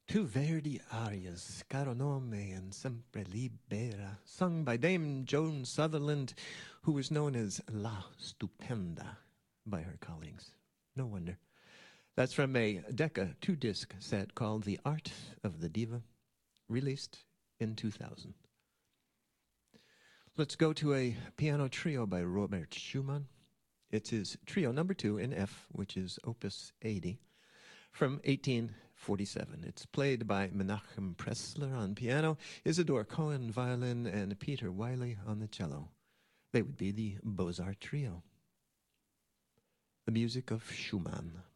Two Verdi arias, Caro nome and Sempre Libera, sung by Dame Joan Sutherland, who was known as La Stupenda by her colleagues. No wonder. That's from a Decca 2-disc set called The Art of the Diva, released in 2000. Let's go to a piano trio by Robert Schumann. It's his trio number 2 in F, which is Opus 80, from 1847. It's played by Menachem Pressler on piano, Isidore Cohen violin, and Peter Wiley on the cello. They would be the Beaux-Arts Trio. The music of Schumann.